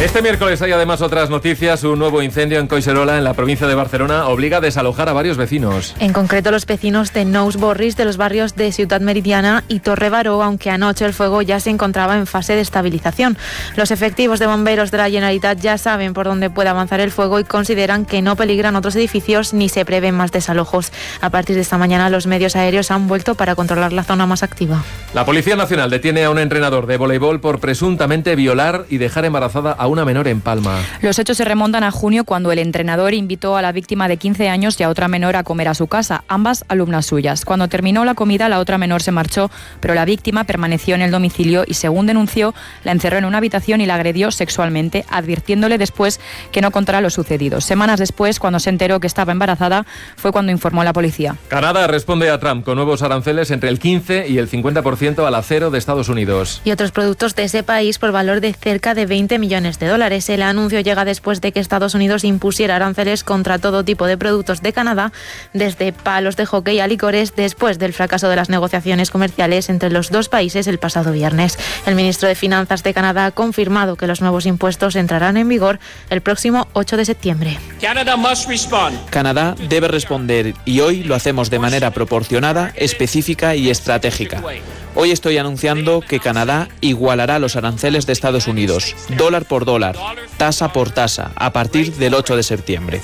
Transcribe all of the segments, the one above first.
Este miércoles hay además otras noticias. Un nuevo incendio en Collserola, en la provincia de Barcelona, obliga a desalojar a varios vecinos. En concreto, los vecinos de Nous Borris, de los barrios de Ciutat Meridiana y Torre Baró, aunque anoche el fuego ya se encontraba en fase de estabilización. Los efectivos de bomberos de la Generalitat ya saben por dónde puede avanzar el fuego y consideran que no peligran otros edificios ni se prevén más desalojos. A partir de esta mañana, los medios aéreos han vuelto para controlar la zona más activa. La Policía Nacional detiene a un entrenador de voleibol por presuntamente violar y dejar embarazada a una menor en Palma. Los hechos se remontan a junio, cuando el entrenador invitó a la víctima de 15 años y a otra menor a comer a su casa, ambas alumnas suyas. Cuando terminó la comida, la otra menor se marchó, pero la víctima permaneció en el domicilio y, según denunció, la encerró en una habitación y la agredió sexualmente, advirtiéndole después que no contara lo sucedido. Semanas después, cuando se enteró que estaba embarazada, fue cuando informó a la policía. Canadá responde a Trump con nuevos aranceles entre el 15 y el 50% al acero de Estados Unidos. Y otros productos de ese país por valor de cerca de 20 millones de dólares. El anuncio llega después de que Estados Unidos impusiera aranceles contra todo tipo de productos de Canadá, desde palos de hockey a licores, después del fracaso de las negociaciones comerciales entre los dos países el pasado viernes. El ministro de Finanzas de Canadá ha confirmado que los nuevos impuestos entrarán en vigor el próximo 8 de septiembre. Canadá debe responder, y hoy lo hacemos de manera proporcionada, específica y estratégica. Hoy estoy anunciando que Canadá igualará los aranceles de Estados Unidos, dólar por dólar, tasa por tasa, a partir del 8 de septiembre.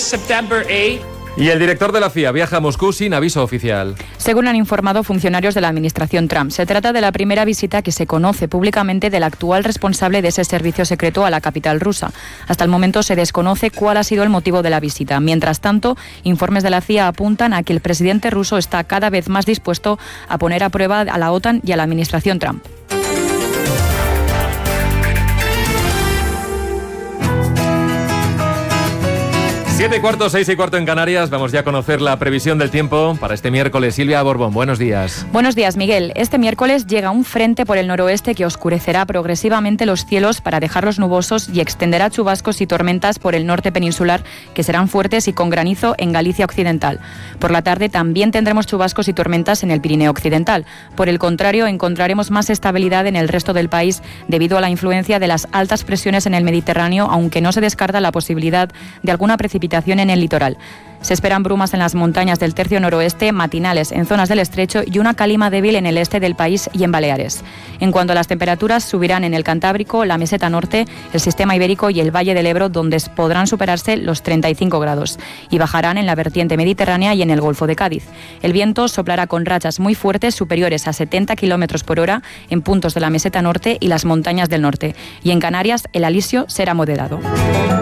Y el director de la CIA viaja a Moscú sin aviso oficial. Según han informado funcionarios de la administración Trump, se trata de la primera visita que se conoce públicamente del actual responsable de ese servicio secreto a la capital rusa. Hasta el momento se desconoce cuál ha sido el motivo de la visita. Mientras tanto, informes de la CIA apuntan a que el presidente ruso está cada vez más dispuesto a poner a prueba a la OTAN y a la administración Trump. Siete y cuarto, 6 y cuarto en Canarias. Vamos ya a conocer la previsión del tiempo para este miércoles. Silvia Borbón, buenos días. Buenos días, Miguel. Este miércoles llega un frente por el noroeste que oscurecerá progresivamente los cielos para dejarlos nubosos y extenderá chubascos y tormentas por el norte peninsular, que serán fuertes y con granizo en Galicia occidental. Por la tarde también tendremos chubascos y tormentas en el Pirineo occidental. Por el contrario, encontraremos más estabilidad en el resto del país debido a la influencia de las altas presiones en el Mediterráneo, aunque no se descarta la posibilidad de alguna precipitación en el litoral. Se esperan brumas en las montañas del tercio noroeste, matinales en zonas del estrecho y una calima débil en el este del país y en Baleares. En cuanto a las temperaturas, subirán en el Cantábrico, la meseta norte, el sistema ibérico y el Valle del Ebro, donde podrán superarse los 35 grados, y bajarán en la vertiente mediterránea y en el Golfo de Cádiz. El viento soplará con rachas muy fuertes, superiores a 70 km por hora, en puntos de la meseta norte y las montañas del norte. Y en Canarias, el alisio será moderado.